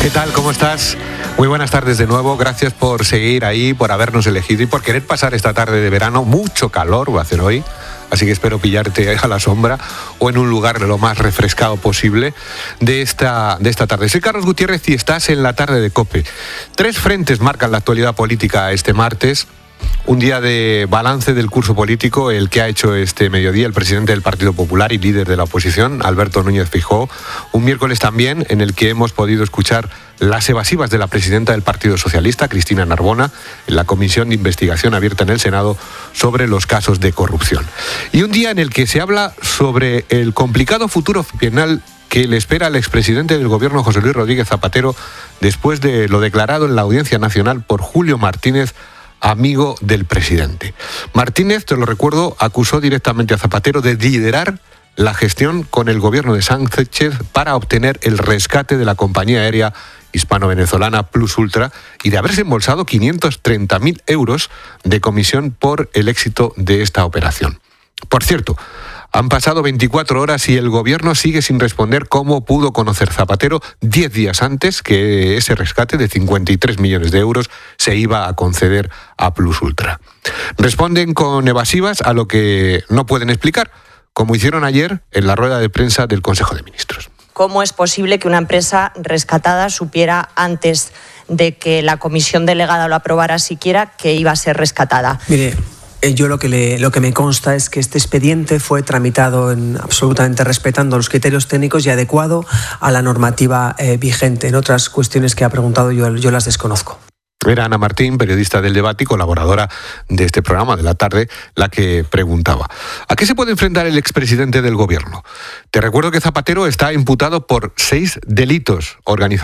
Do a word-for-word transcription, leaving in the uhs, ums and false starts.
¿Qué tal? ¿Cómo estás? Muy buenas tardes de nuevo. Gracias por seguir ahí, por habernos elegido y por querer pasar esta tarde de verano. Mucho calor va a hacer hoy, así que espero pillarte a la sombra o en un lugar lo más refrescado posible de esta, de esta tarde. Soy Carlos Gutiérrez y estás en la tarde de COPE. Tres frentes marcan la actualidad política este martes. Un día de balance del curso político, el que ha hecho este mediodía el presidente del Partido Popular y líder de la oposición, Alberto Núñez Feijóo. Un miércoles también en el que hemos podido escuchar las evasivas de la presidenta del Partido Socialista, Cristina Narbona, en la comisión de investigación abierta en el Senado sobre los casos de corrupción. Y un día en el que se habla sobre el complicado futuro penal que le espera al expresidente del gobierno, José Luis Rodríguez Zapatero, después de lo declarado en la Audiencia Nacional por Julio Martínez, amigo del presidente. Martínez, te lo recuerdo, acusó directamente a Zapatero de liderar la gestión con el gobierno de Sánchez para obtener el rescate de la compañía aérea hispano-venezolana Plus Ultra y de haberse embolsado quinientos treinta mil euros de comisión por el éxito de esta operación. Por cierto, han pasado veinticuatro horas y el gobierno sigue sin responder cómo pudo conocer Zapatero diez días antes que ese rescate de cincuenta y tres millones de euros se iba a conceder a Plus Ultra. Responden con evasivas a lo que no pueden explicar, como hicieron ayer en la rueda de prensa del Consejo de Ministros. ¿Cómo es posible que una empresa rescatada supiera antes de que la comisión delegada lo aprobara siquiera que iba a ser rescatada? Mire, yo lo que, le, lo que me consta es que este expediente fue tramitado en, absolutamente respetando los criterios técnicos y adecuado a la normativa eh, vigente. En otras cuestiones que ha preguntado yo, yo las desconozco. Era Ana Martín, periodista del Debate y colaboradora de este programa de la tarde, la que preguntaba: ¿a qué se puede enfrentar el expresidente del gobierno? Te recuerdo que Zapatero está imputado por seis delitos organizados